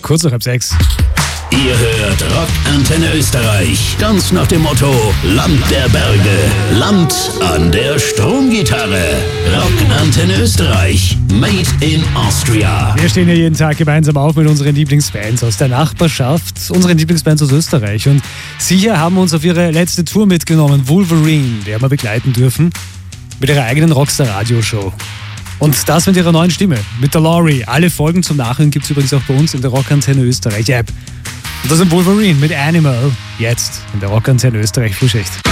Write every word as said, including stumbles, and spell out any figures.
kurz nach halb sechs. Ihr hört Rockantenne Österreich, ganz nach dem Motto Land der Berge, Land an der Stromgitarre. Rockantenne Österreich, made in Austria. Wir stehen ja jeden Tag gemeinsam auf mit unseren Lieblingsbands aus der Nachbarschaft, unseren Lieblingsbands aus Österreich. Und sie hier haben uns auf ihre letzte Tour mitgenommen, Wolverine, die haben wir begleiten dürfen, mit ihrer eigenen Rockstar-Radioshow. Und das mit ihrer neuen Stimme, mit der Laurie. Alle Folgen zum Nachhören gibt es übrigens auch bei uns in der Rockantenne Österreich App. Und das sind Wolverine mit Animal, jetzt in der Rockantenne Österreich Frühschicht.